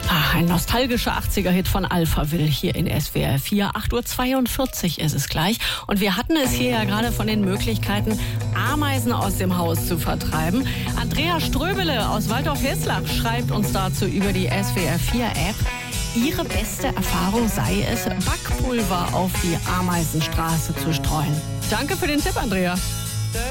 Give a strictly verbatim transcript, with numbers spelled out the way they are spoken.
Ah, ein nostalgischer achtziger-Hit von Alphaville hier in S W R vier. acht Uhr zweiundvierzig ist es gleich. Und wir hatten es hier ja gerade von den Möglichkeiten, Ameisen aus dem Haus zu vertreiben. Andrea Ströbele aus Waldorf-Heslach schreibt uns dazu über die S W R vier App. Ihre beste Erfahrung sei es, Backpulver auf die Ameisenstraße zu streuen. Danke für den Tipp, Andrea.